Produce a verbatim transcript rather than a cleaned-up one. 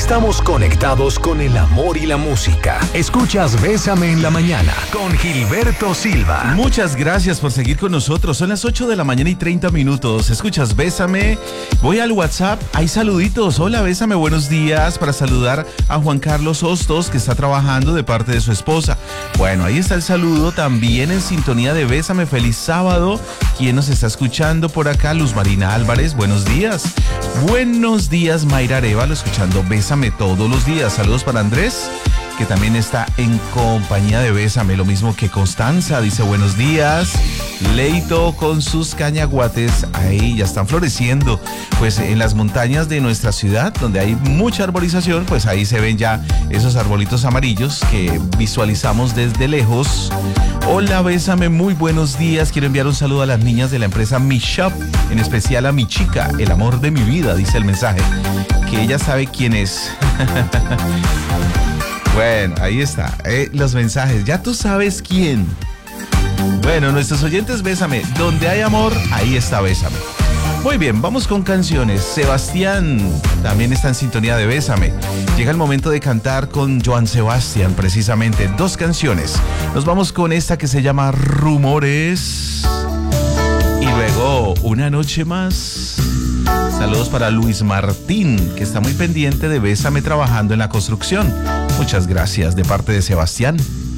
Estamos conectados con el amor y la música. Escuchas Bésame en la Mañana con Gilberto Silva. Muchas gracias por seguir con nosotros. Son las ocho de la mañana y treinta minutos. Escuchas Bésame. Voy al WhatsApp. Hay saluditos. Hola, Bésame. Buenos días. Para saludar a Juan Carlos Hostos, que está trabajando de parte de su esposa. Bueno, ahí está el saludo. También en sintonía de Bésame. Feliz sábado. ¿Quién nos está escuchando por acá? Luz Marina Álvarez. Buenos días. Buenos días, Mayra Arevalo, escuchando Bésame todos los días. Saludos para Andrés, que también está en compañía de Bésame, lo mismo que Constanza, dice buenos días. Leito con sus cañaguates, ahí ya están floreciendo, pues en las montañas de nuestra ciudad, donde hay mucha arborización, pues ahí se ven ya esos arbolitos amarillos que visualizamos desde lejos. Hola, Bésame, muy buenos días. Quiero enviar un saludo a las niñas de la empresa Mi Shop, en especial a mi chica, el amor de mi vida, dice el mensaje, que ella sabe quién es. Bueno, ahí está, eh, los mensajes, ya tú sabes quién. Bueno, nuestros oyentes, Bésame, donde hay amor, ahí está Bésame. Muy bien, vamos con canciones. Sebastián también está en sintonía de Bésame. Llega el momento de cantar con Joan Sebastián, precisamente, dos canciones. Nos vamos con esta que se llama Rumores. Y luego, Una noche más. Saludos para Luis Martín, que está muy pendiente de Bésame trabajando en la construcción. Muchas gracias de parte de Sebastián.